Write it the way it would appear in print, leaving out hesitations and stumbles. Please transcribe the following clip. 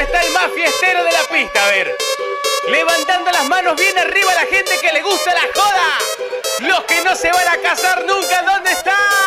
está el más fiestero de la pista? A ver. Levantando las manos bien arriba a la gente que le gusta la joda. Los que no se van a casar nunca, ¿dónde están?